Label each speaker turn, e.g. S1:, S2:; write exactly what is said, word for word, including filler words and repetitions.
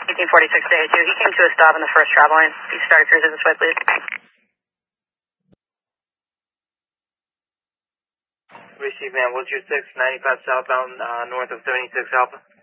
S1: eighteen forty-six to A two. He came to a stop in the first travel lane. He started cruising this way, please.
S2: Receive, man. Wilshire six, ninety-five southbound, uh, north of seventy-six Alpha.